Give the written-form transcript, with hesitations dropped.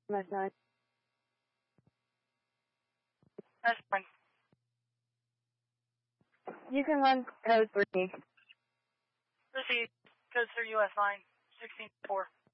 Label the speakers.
Speaker 1: That's fine.
Speaker 2: That's fine.
Speaker 1: You can run code 3.
Speaker 2: Proceed. Code 3 US line 16-4.